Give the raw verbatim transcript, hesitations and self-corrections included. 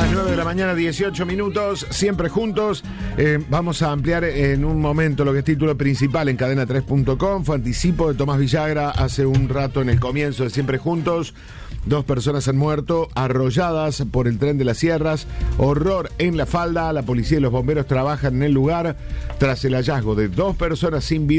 nueve de la mañana, dieciocho minutos, siempre juntos. Eh, vamos a ampliar en un momento lo que es título principal en cadena tres punto com. Fue anticipo de Tomás Villagra hace un rato en el comienzo de Siempre Juntos. Dos personas han muerto arrolladas por el tren de las sierras. Horror en La Falda. La policía y los bomberos trabajan en el lugar tras el hallazgo de dos personas sin vida